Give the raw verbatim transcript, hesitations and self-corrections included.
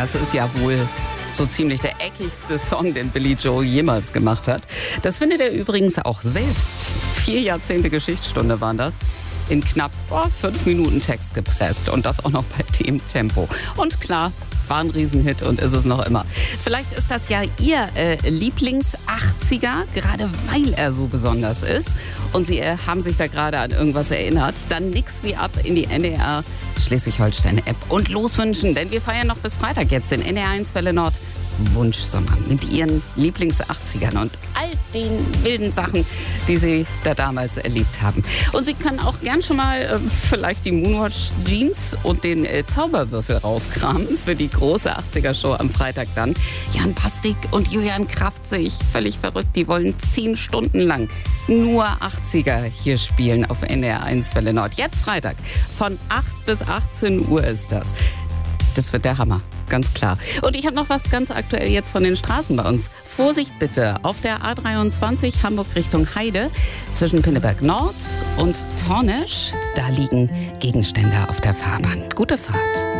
Das ist ja wohl so ziemlich der eckigste Song, den Billy Joel jemals gemacht hat. Das findet er übrigens auch selbst. Vier Jahrzehnte Geschichtsstunde waren das. In knapp oh, fünf Minuten Text gepresst. Und das auch noch bei dem Tempo. Und klar, war ein Riesenhit und ist es noch immer. Vielleicht ist das ja Ihr äh, Lieblings-achtziger, gerade weil er so besonders ist. Und Sie äh, haben sich da gerade an irgendwas erinnert. Dann nix wie ab in die N D R Schleswig-Holstein-App und loswünschen. Denn wir feiern noch bis Freitag jetzt den N D R eins Welle Nord Wunschsommer mit Ihren Lieblings-achtzigern und all den wilden Sachen, die Sie da damals erlebt haben. Und Sie können auch gern schon mal äh, vielleicht die Moonwatch Jeans und den äh, Zauberwürfel rauskramen für die große achtziger-Show am Freitag dann. Jan Bastik und Julian Kraft sehe ich völlig verrückt. Die wollen zehn Stunden lang nur achtziger hier spielen auf N D R eins Welle Nord. Jetzt Freitag von acht bis achtzehn Uhr ist das. Das wird der Hammer, ganz klar. Und ich habe noch was ganz aktuell jetzt von den Straßen bei uns. Vorsicht bitte, auf der A dreiundzwanzig Hamburg Richtung Heide zwischen Pinneberg Nord und Tornisch, da liegen Gegenstände auf der Fahrbahn. Gute Fahrt.